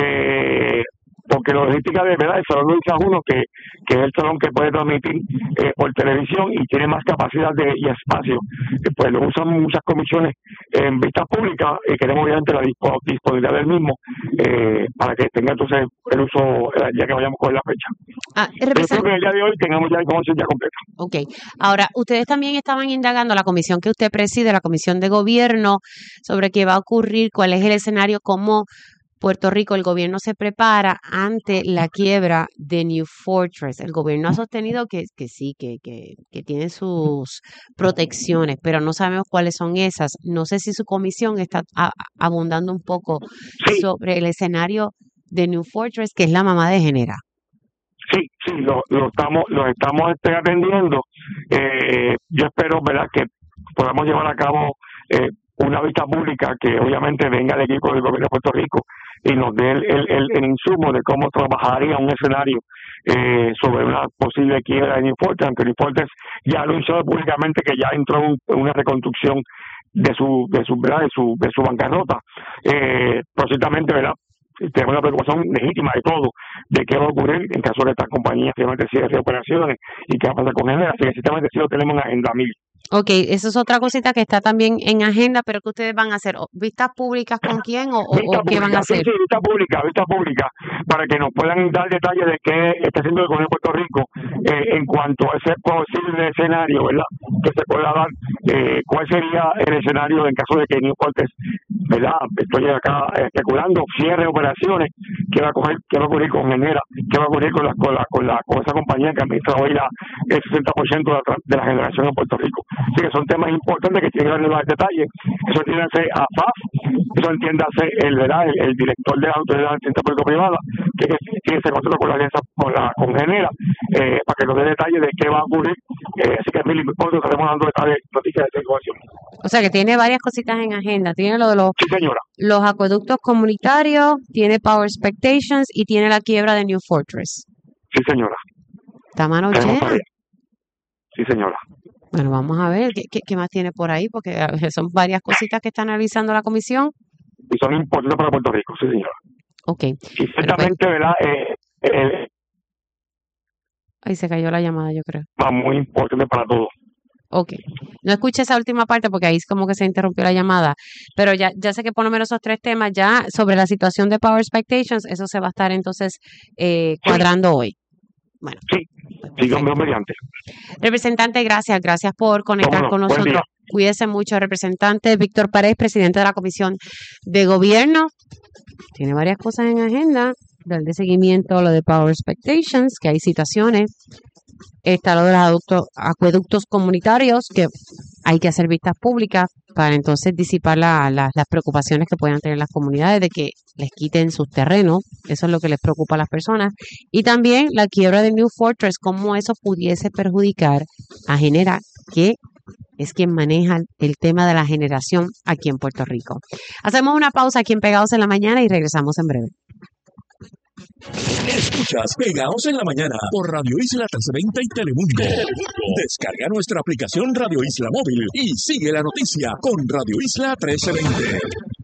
eh, porque la logística de verdad, el Salón Luis uno, que, que es el salón que puede transmitir eh, por televisión y tiene más capacidad de, y espacio, eh, pues lo usan muchas comisiones en vistas públicas y queremos obviamente la dispo- disponibilidad del mismo, eh, para que tenga entonces el uso eh, ya que vayamos con la fecha. Ah, Pero yo creo represent- que el día de hoy tengamos ya la información ya completa. Ok, ahora, ustedes también estaban indagando la comisión que usted preside, la comisión de gobierno, sobre qué va a ocurrir, cuál es el escenario, cómo Puerto Rico, el gobierno se prepara ante la quiebra de New Fortress. El gobierno ha sostenido que, que sí, que, que, que tiene sus protecciones, pero no sabemos cuáles son esas. No sé si su comisión está a- abundando un poco Sí, sobre el escenario de New Fortress, que es la mamá de Genera. sí, sí, lo, lo estamos, lo estamos este, atendiendo. Eh, yo espero, ¿verdad?, que podamos llevar a cabo eh, una vista pública que obviamente venga del equipo del gobierno de Puerto Rico y nos dé el, el, el, el insumo de cómo trabajaría un escenario eh, sobre una posible quiebra de New Fortress, aunque New Fortress ya ha anunciado públicamente que ya entró en una reconstrucción de su de su ¿verdad? de su de su bancarrota. Eh, pero ciertamente, ¿verdad?, tenemos una preocupación legítima de todo, de qué va a ocurrir en caso de estas compañías finalmente cierren operaciones y qué va a pasar con Genera. Así que ciertamente sí lo tenemos en agenda mil. Ok, eso es otra cosita que está también en agenda, pero que ustedes van a hacer, ¿O ¿vistas públicas con quién o, o, Vista o qué van a pública, sí, hacer? sí, vista pública, vista pública, para que nos puedan dar detalles de qué está haciendo el gobierno de Puerto Rico eh, en cuanto a ese posible escenario, ¿verdad?, que se pueda dar, eh, cuál sería el escenario en caso de que New Fortress, ¿verdad?, estoy acá especulando, cierre operaciones, qué va a coger, qué va a ocurrir con Genera, qué va a ocurrir con la, con la, con la, con esa compañía que administra hoy la, el sesenta por ciento de la, de la generación en Puerto Rico. Así que son temas importantes que tienen que darle más detalles. Eso entiéndase a F A F, eso entiéndase el, ¿verdad?, el, el director de la autoridad de la público privada, que tiene ese contrato con la alianza con la con Genera, eh, para que nos dé detalles de qué va a ocurrir. Eh, así que Mili, nosotros estaremos dando detalles, noticias de esa información. O sea que tiene varias cositas en agenda. Tiene lo de los, Sí, señora. los acueductos comunitarios, tiene Power Expectations y tiene la quiebra de New Fortress. Sí, señora. ¿Está mano Tenemos llena? tarea. Sí, señora. Bueno, vamos a ver qué, qué, qué más tiene por ahí, porque a veces son varias cositas que está analizando la comisión. Y son importantes para Puerto Rico, sí, señora. Ok. Y Bueno, pues, ciertamente, ¿verdad?, eh, eh, ahí se cayó la llamada, yo creo. va muy importante para todos. Ok. No escuché esa última parte porque ahí es como que se interrumpió la llamada, pero ya, ya sé que por lo menos esos tres temas ya sobre la situación de Power Expectations, eso se va a estar entonces eh, Sí, cuadrando hoy. Bueno, sí, pues sí, Dios mío perfecto. mediante. Representante, gracias, gracias por ¿Cómo conectar no? con Buen día. nosotros Cuídese mucho, representante Víctor Párez, presidente de la Comisión de Gobierno. Tiene varias cosas en agenda, darle seguimiento a lo de Power Expectations, que hay citaciones. Está lo de los aductos, acueductos comunitarios, que hay que hacer vistas públicas para entonces disipar la, la, las preocupaciones que puedan tener las comunidades de que les quiten sus terrenos. Eso es lo que les preocupa a las personas. Y también la quiebra de New Fortress, cómo eso pudiese perjudicar a Genera, que es quien maneja el tema de la generación aquí en Puerto Rico. Hacemos una pausa aquí en Pegados en la Mañana y regresamos en breve. Escuchas Pegados en la Mañana por Radio Isla trescientos veinte y Telemundo. Descarga nuestra aplicación Radio Isla Móvil y sigue la noticia con Radio Isla trescientos veinte.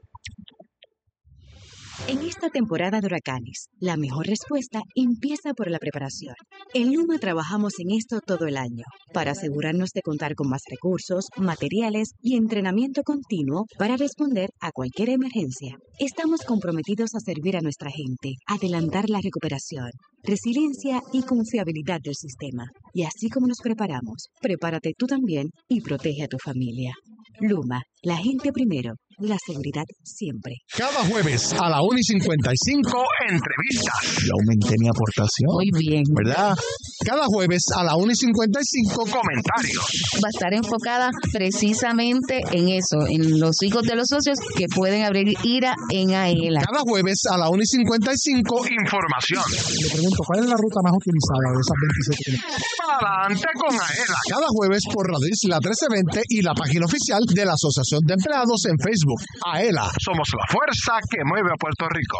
En esta temporada de huracanes, la mejor respuesta empieza por la preparación. En Luma trabajamos en esto todo el año, para asegurarnos de contar con más recursos, materiales y entrenamiento continuo para responder a cualquier emergencia. Estamos comprometidos a servir a nuestra gente, adelantar la recuperación, resiliencia y confiabilidad del sistema. Y así como nos preparamos, prepárate tú también y protege a tu familia. Luma, la gente primero, la seguridad siempre. Cada jueves a la una y cincuenta y cinco, entrevistas. Y aumenté mi aportación. Muy bien. ¿Verdad? Cada jueves a la una y cincuenta y cinco, comentarios. Va a estar enfocada precisamente en eso, en los hijos de los socios que pueden abrir ira en AELA. Cada jueves a la una y cincuenta y cinco, información. Le pregunto, ¿cuál es la ruta más utilizada de esas veintisiete? Adelante con AELA. Cada jueves por Radio Isla trece veinte y la página oficial de la Asociación de Empleados en Facebook. AELA, somos la fuerza que mueve a Puerto Rico.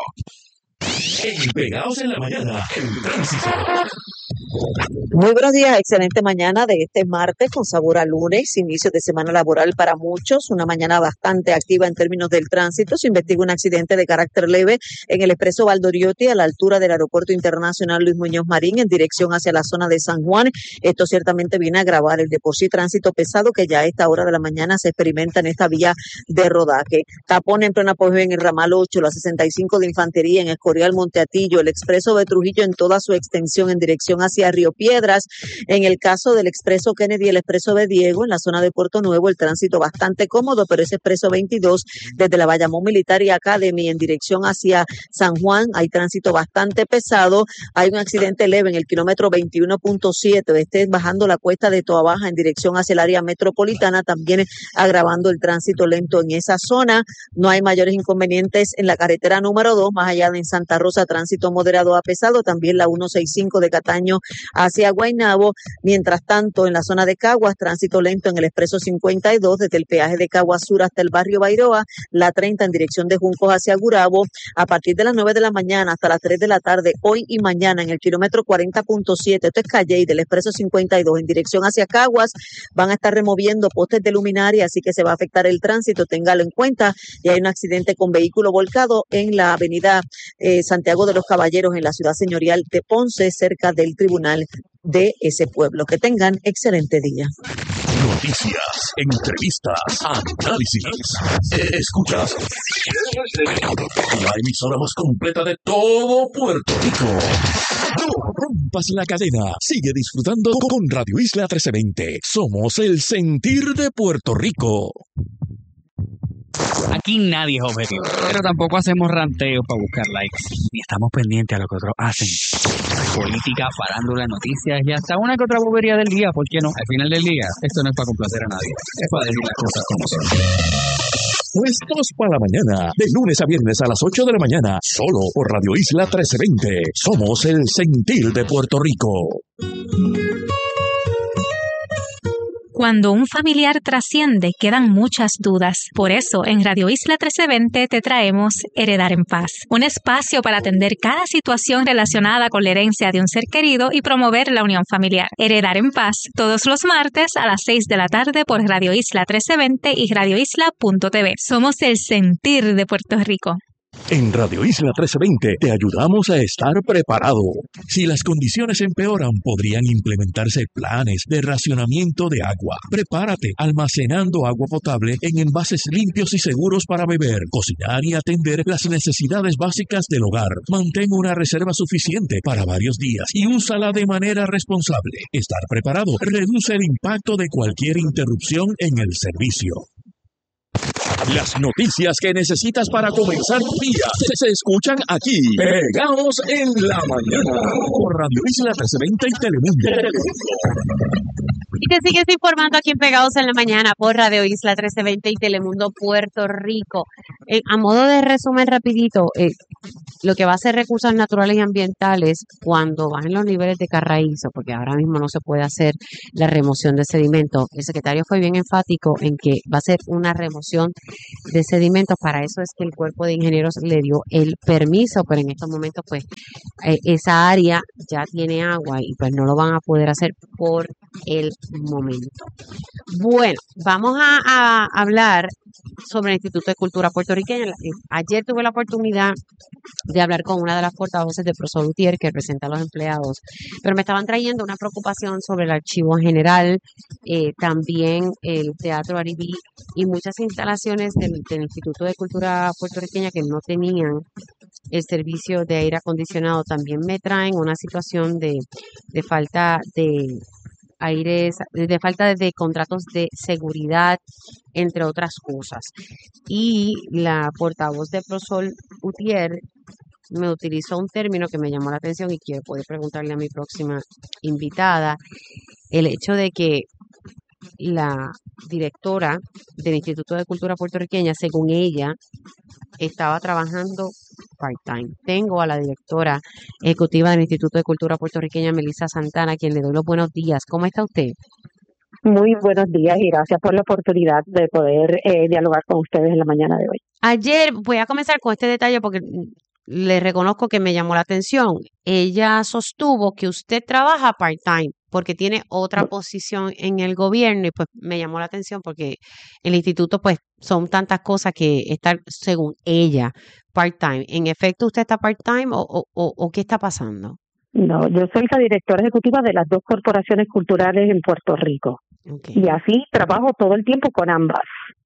En Pegados en la Mañana, el tránsito. Muy buenos días, excelente mañana de este martes con sabor a lunes, inicio de semana laboral para muchos, una mañana bastante activa en términos del tránsito. Se investiga un accidente de carácter leve en el expreso Valdoriotti a la altura del Aeropuerto Internacional Luis Muñoz Marín en dirección hacia la zona de San Juan. Esto ciertamente viene a agravar el de por sí tránsito pesado que ya a esta hora de la mañana se experimenta en esta vía de rodaje. Tapón en pleno apogeo en el ramal ocho, la sesenta y cinco de Infantería en Escorial Monteatillo, el expreso de Trujillo en toda su extensión en dirección hacia Río Piedras. En el caso del expreso Kennedy, el expreso de Diego, en la zona de Puerto Nuevo, el tránsito bastante cómodo, pero ese expreso veintidós desde la Bayamón Militar y Academy en dirección hacia San Juan, hay tránsito bastante pesado. Hay un accidente leve en el kilómetro veintiuno punto siete, este bajando la cuesta de Toa Baja en dirección hacia el área metropolitana, también agravando el tránsito lento en esa zona. No hay mayores inconvenientes en la carretera número dos, más allá de en Santa Rosa, tránsito moderado a pesado, también la ciento sesenta y cinco de Cataño hacia Guaynabo. Mientras tanto, en la zona de Caguas, tránsito lento en el expreso cincuenta y dos, desde el peaje de Caguas Sur hasta el barrio Bairoa, la treinta en dirección de Juncos hacia Gurabo, a partir de las nueve de la mañana hasta las tres de la tarde, hoy y mañana, en el kilómetro cuarenta punto siete, esto es Calley, del expreso cincuenta y dos, en dirección hacia Caguas, van a estar removiendo postes de luminaria, así que se va a afectar el tránsito, téngalo en cuenta. Y hay un accidente con vehículo volcado en la avenida eh, Santiago de los Caballeros, en la ciudad señorial de Ponce, cerca del tribunal de ese pueblo. Que tengan excelente día. Noticias, entrevistas, análisis. Escuchas la emisora más completa de todo Puerto Rico. No rompas la cadena. Sigue disfrutando con Radio Isla trece veinte. Somos el sentir de Puerto Rico. Aquí nadie es objetivo, pero tampoco hacemos ranteos para buscar likes, ni estamos pendientes a lo que otros hacen. Política, farándula, noticias y hasta una que otra bobería del día, ¿por qué no? Al final del día, esto no es para complacer a nadie, es para decir las cosas como son. Puestos para la mañana, de lunes a viernes a las ocho de la mañana, solo por Radio Isla trece veinte. Somos el sentir de Puerto Rico. Cuando un familiar trasciende, quedan muchas dudas. Por eso, en Radio Isla trece veinte te traemos Heredar en Paz, un espacio para atender cada situación relacionada con la herencia de un ser querido y promover la unión familiar. Heredar en Paz, todos los martes a las seis de la tarde por Radio Isla trece veinte y radio isla punto t v. Somos el sentir de Puerto Rico. En Radio Isla trece veinte te ayudamos a estar preparado. Si las condiciones empeoran, podrían implementarse planes de racionamiento de agua. Prepárate almacenando agua potable en envases limpios y seguros para beber, cocinar y atender las necesidades básicas del hogar. Mantén una reserva suficiente para varios días y úsala de manera responsable. Estar preparado reduce el impacto de cualquier interrupción en el servicio. Las noticias que necesitas para comenzar tu día se, se escuchan aquí. Pegados en la mañana. Por Radio Isla trece veinte y Telemundo. Y te sigues informando aquí en Pegados en la Mañana por Radio Isla trece veinte y Telemundo Puerto Rico. Eh, a modo de resumen rapidito, eh, lo que va a ser recursos naturales y ambientales cuando bajen los niveles de carraízo, porque ahora mismo no se puede hacer la remoción de sedimento. El secretario fue bien enfático en que va a ser una remoción de sedimentos. Para eso es que el cuerpo de ingenieros le dio el permiso, pero en estos momentos pues eh, esa área ya tiene agua y pues no lo van a poder hacer por el momento. Bueno, vamos a, a hablar sobre el Instituto de Cultura Puertorriqueña. Ayer tuve la oportunidad de hablar con una de las portavoces de Prosol Utier, que representa a los empleados, pero me estaban trayendo una preocupación sobre el archivo general, eh, también el Teatro Aribí y muchas instalaciones del, del Instituto de Cultura Puertorriqueña que no tenían el servicio de aire acondicionado. También me traen una situación de, de falta de aires, de falta de, de contratos de seguridad, entre otras cosas. Y la portavoz de Prosol Utier me utilizó un término que me llamó la atención y quiero poder preguntarle a mi próxima invitada, el hecho de que la directora del Instituto de Cultura Puertorriqueña, según ella, estaba trabajando part-time. Tengo a la directora ejecutiva del Instituto de Cultura Puertorriqueña, Melissa Santana, a quien le doy los buenos días. ¿Cómo está usted? Muy buenos días y gracias por la oportunidad de poder eh, dialogar con ustedes en la mañana de hoy. Ayer, voy a comenzar con este detalle porque le reconozco que me llamó la atención. Ella sostuvo que usted trabaja part-time porque tiene otra posición en el gobierno y pues me llamó la atención porque el instituto pues son tantas cosas que estar, según ella, part-time. ¿En efecto usted está part-time o, o, o, o qué está pasando? No, yo soy la directora ejecutiva de las dos corporaciones culturales en Puerto Rico. Okay. Y así trabajo todo el tiempo con ambas.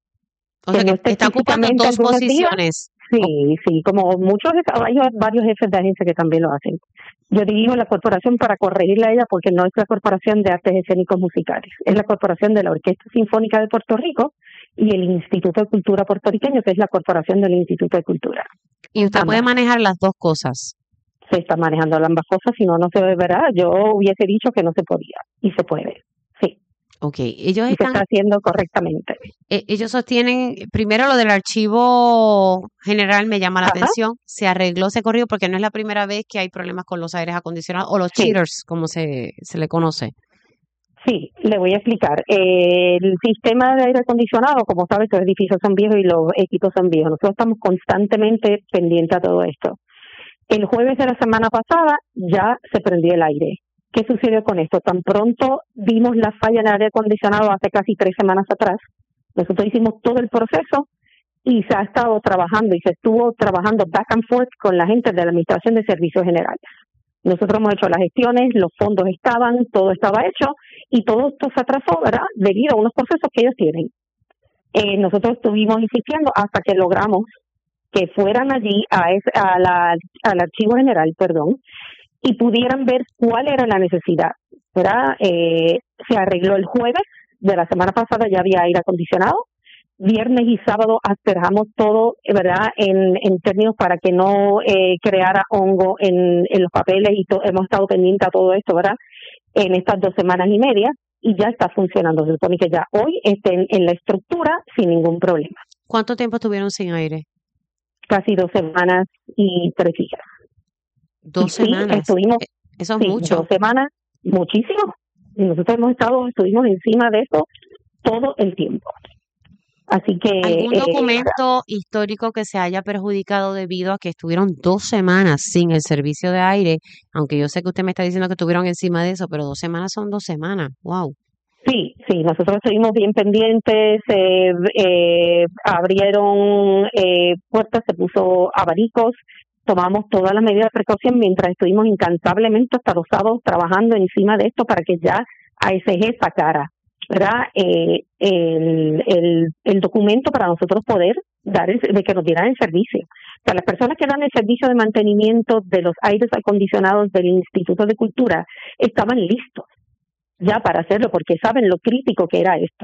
O sea que, que está ocupando dos posiciones. Días, sí, sí, como muchos, hay varios jefes de agencia que también lo hacen. Yo dirijo la corporación para corregirla a ella porque no es la Corporación de Artes Escénicos Musicales, es la corporación de la Orquesta Sinfónica de Puerto Rico y el Instituto de Cultura Puertorriqueño, que es la corporación del Instituto de Cultura. ¿Y usted ambas. puede manejar las dos cosas? Se está manejando ambas cosas, si no, no se verá. Yo hubiese dicho que no se podía y se puede, sí. Ok, ellos y están... se está haciendo correctamente. Eh, ellos sostienen, primero lo del archivo general me llama la Ajá. atención, se arregló, se corrió, porque no es la primera vez que hay problemas con los aires acondicionados o los sí. cheaters, como se, se le conoce. Sí, le voy a explicar. Eh, el sistema de aire acondicionado, como sabes, los edificios son viejos y los equipos son viejos. Nosotros estamos constantemente pendientes a todo esto. El jueves de la semana pasada ya se prendió el aire. ¿Qué sucedió con esto? Tan pronto vimos la falla en el aire acondicionado hace casi tres semanas atrás. Nosotros hicimos todo el proceso y se ha estado trabajando y se estuvo trabajando back and forth con la gente de la Administración de Servicios Generales. Nosotros hemos hecho las gestiones, los fondos estaban, todo estaba hecho y todo esto se atrasó, ¿verdad? Debido a unos procesos que ellos tienen. Eh, nosotros estuvimos insistiendo hasta que logramos que fueran allí a, ese, a la, al archivo general, perdón, y pudieran ver cuál era la necesidad, ¿verdad? Eh, se arregló el jueves de la semana pasada, ya había aire acondicionado. Viernes y sábado aspiramos todo, ¿verdad? En, en términos para que no eh, creara hongo en, en los papeles y to- hemos estado pendientes a todo esto, ¿verdad? En estas dos semanas y media y ya está funcionando. Se supone que ya hoy estén en la estructura sin ningún problema. ¿Cuánto tiempo estuvieron sin aire? Casi dos semanas y tres días. Dos y semanas. Sí, estuvimos, Eso es sí, mucho. Dos semanas, muchísimo. Y nosotros hemos estado, estuvimos encima de eso todo el tiempo. Así que ¿Algún eh, documento histórico que se haya perjudicado debido a que estuvieron dos semanas sin el servicio de aire? Aunque yo sé que usted me está diciendo que estuvieron encima de eso, pero dos semanas son dos semanas. Wow. Sí, sí, nosotros estuvimos bien pendientes, eh, eh, abrieron eh, puertas, se puso abanicos, tomamos todas las medidas de precaución mientras estuvimos incansablemente hasta los sábados trabajando encima de esto para que ya A S G sacara, ¿verdad? Eh, el, el, el documento para nosotros poder dar el, de que nos dieran el servicio. O sea, las personas que dan el servicio de mantenimiento de los aires acondicionados del Instituto de Cultura estaban listos ya para hacerlo porque saben lo crítico que era esto.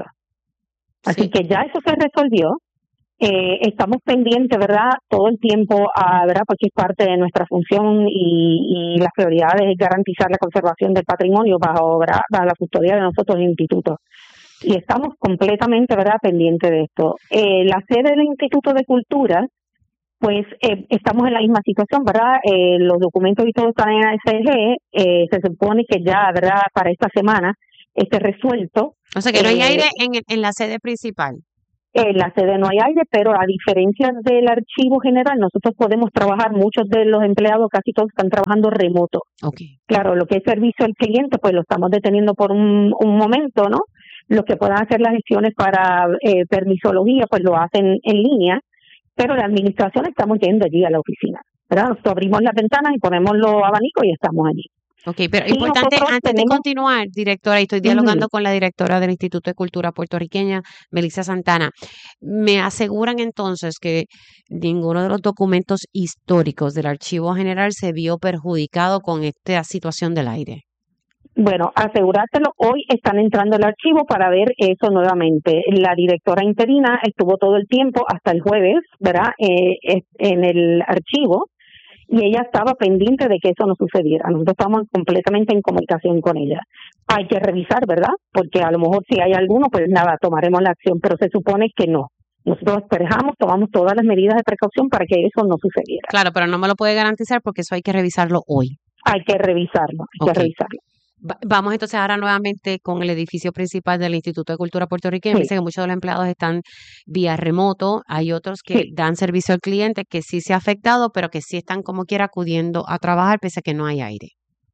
Así sí. que ya eso se resolvió. Eh, estamos pendientes, ¿verdad? Todo el tiempo, a, ¿verdad? Porque es parte de nuestra función y, y las prioridades es garantizar la conservación del patrimonio bajo, ¿verdad? bajo la custodia de nosotros, el instituto. Y estamos completamente, ¿verdad?, pendientes de esto. Eh, la sede del Instituto de Cultura, pues eh, estamos en la misma situación, ¿verdad? Eh, los documentos y todo están en A S G, eh, se supone que ya, ¿verdad?, para esta semana esté resuelto. O sea que no hay eh, aire en, en la sede principal. En la sede no hay aire, pero a diferencia del archivo general, nosotros podemos trabajar, muchos de los empleados, casi todos están trabajando remoto. Okay. Claro, lo que es servicio al cliente, pues lo estamos deteniendo por un, un momento, ¿no? Los que puedan hacer las gestiones para eh, permisología, pues lo hacen en línea, pero la administración estamos yendo allí a la oficina, ¿verdad? Nosotros abrimos las ventanas y ponemos los abanicos y estamos allí. Ok, pero y importante, antes tenemos... de continuar, directora, y estoy dialogando Uh-huh. con la directora del Instituto de Cultura puertorriqueña, Melissa Santana, me aseguran entonces que ninguno de los documentos históricos del Archivo General se vio perjudicado con esta situación del aire. Bueno, asegurártelo, hoy están entrando al archivo para ver eso nuevamente. La directora interina estuvo todo el tiempo, hasta el jueves, ¿verdad?, eh, en el archivo, y ella estaba pendiente de que eso no sucediera. Nosotros estamos completamente en comunicación con ella. Hay que revisar, ¿verdad?, porque a lo mejor si hay alguno, pues nada, tomaremos la acción, pero se supone que no. Nosotros esperamos, tomamos todas las medidas de precaución para que eso no sucediera. Claro, pero no me lo puede garantizar porque eso hay que revisarlo hoy. Hay que revisarlo, hay okay. que revisarlo. Vamos entonces ahora nuevamente con el edificio principal del Instituto de Cultura puertorriqueño. Sí. Dice que muchos de los empleados están vía remoto. Hay otros que sí. dan servicio al cliente que sí se ha afectado, pero que sí están como quiera acudiendo a trabajar pese a que no hay aire.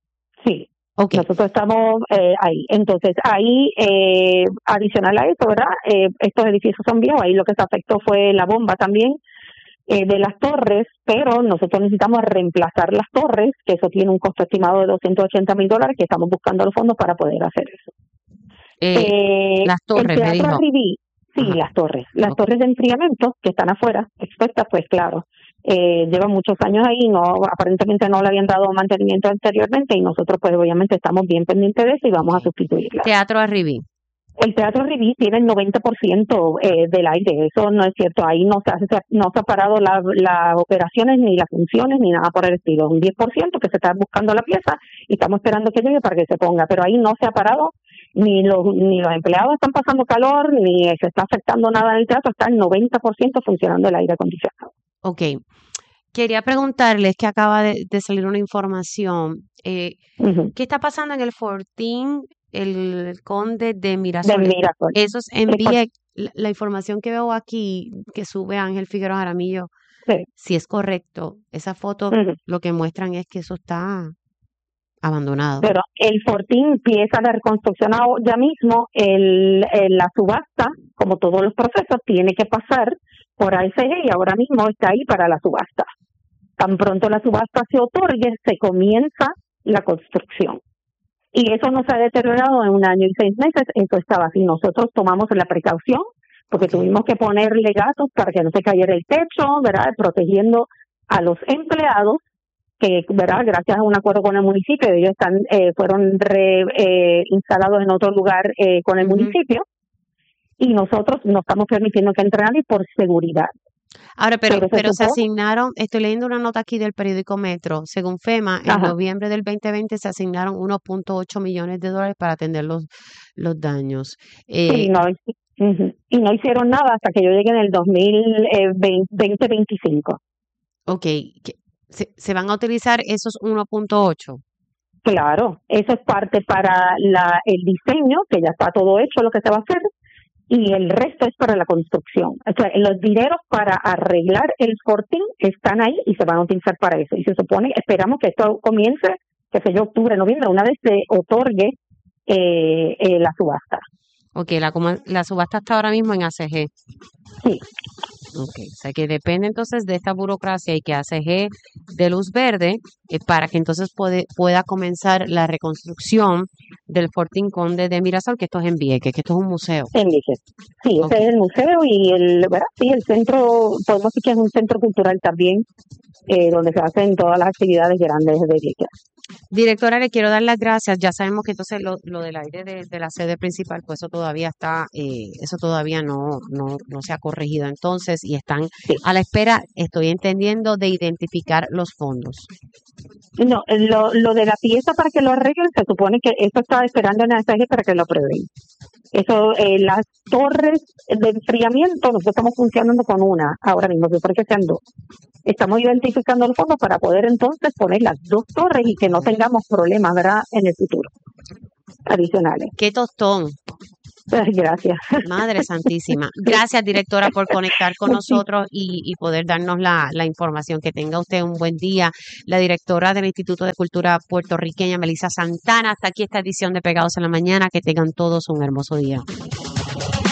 Sí. Okay. Nosotros estamos eh, ahí. Entonces, ahí, eh, adicional a eso, ¿verdad? Eh, estos edificios son viejos. Ahí lo que se afectó fue la bomba también. Eh, de las torres, pero nosotros necesitamos reemplazar las torres, que eso tiene un costo estimado de doscientos ochenta mil dólares, que estamos buscando los fondos para poder hacer eso. Eh, eh, las torres, el me dijo. Riví, sí, Ajá. las torres. Las okay. torres de enfriamiento que están afuera, expuestas, pues claro, eh, llevan muchos años ahí, no aparentemente no le habían dado mantenimiento anteriormente y nosotros pues obviamente estamos bien pendientes de eso y vamos okay. a sustituirlas. Teatro Arribí. El Teatro Riví tiene el noventa por ciento eh, del aire, eso no es cierto, ahí no se, hace, no se ha parado las la operaciones, ni las funciones, ni nada por el estilo, un diez por ciento que se está buscando la pieza y estamos esperando que llegue para que se ponga, pero ahí no se ha parado, ni los, ni los empleados están pasando calor, ni se está afectando nada en el teatro, está el noventa por ciento funcionando el aire acondicionado. Ok, quería preguntarles que acaba de, de salir una información, eh, uh-huh. ¿qué está pasando en el Fortín? El Conde de Mirasol. De Mirasol. Eso es envíe la, la información que veo aquí, que sube Ángel Figueroa Jaramillo, sí. si es correcto. Esa foto uh-huh. lo que muestran es que eso está abandonado. Pero el Fortín empieza la reconstrucción ya mismo, el, el, la subasta, como todos los procesos, tiene que pasar por A S G y ahora mismo está ahí para la subasta. Tan pronto la subasta se otorgue, se comienza la construcción. Y eso no se ha deteriorado en un año y seis meses, eso estaba así. Nosotros tomamos la precaución, porque okay. tuvimos que ponerle gatos para que no se cayera el techo, ¿verdad? Protegiendo a los empleados, que, ¿verdad? Gracias a un acuerdo con el municipio, ellos están eh, fueron re, eh, instalados en otro lugar eh, con el uh-huh. municipio, y nosotros no estamos permitiendo que entre nadie por seguridad. Ahora, pero, pero, pero se asignaron, estoy leyendo una nota aquí del periódico Metro, según FEMA, en Ajá. noviembre del veinte veinte se asignaron uno punto ocho millones de dólares para atender los, los daños. Eh, sí, no, uh-huh. y no hicieron nada hasta que yo llegué en el dos mil veinte veinticinco. Ok, ¿se, se van a utilizar esos uno punto ocho? Claro, eso es parte para la, el diseño, que ya está todo hecho lo que se va a hacer, y el resto es para la construcción. O sea, los dineros para arreglar el Fortín están ahí y se van a utilizar para eso. Y se supone, esperamos que esto comience, qué sé yo, octubre, noviembre, una vez se otorgue eh, eh, la subasta. Ok, la, como, la subasta está ahora mismo en A C G. Sí. Ok, o sea que depende entonces de esta burocracia y que A C G de luz verde eh, para que entonces puede, pueda comenzar la reconstrucción del Fortín Conde de Mirasol, que esto es en Vieques, que esto es un museo. En Vieques. Sí, Ok. ese es el museo y el, ¿verdad? Sí, el centro, podemos decir que es un centro cultural también, eh, donde se hacen todas las actividades grandes de Vieques. Directora, le quiero dar las gracias. Ya sabemos que entonces lo, lo del aire de, de la sede principal, pues eso todavía está, eh, eso todavía no, no, no se ha corregido entonces y están a la espera, estoy entendiendo, de identificar los fondos. No, lo, lo de la pieza para que lo arreglen, se supone que eso está esperando en el mensaje para que lo aprueben. Eso, eh, las torres de enfriamiento, nosotros estamos funcionando con una ahora mismo, se supone que sean dos. Estamos identificando los fondos para poder entonces poner las dos torres y que no tengamos problemas, ¿verdad?, en el futuro adicionales. Qué tostón. Gracias. Madre Santísima. Gracias, directora, por conectar con nosotros y, y poder darnos la, la información. Que tenga usted un buen día. La directora del Instituto de Cultura Puertorriqueña, Melissa Santana. Hasta aquí esta edición de Pegados en la Mañana. Que tengan todos un hermoso día.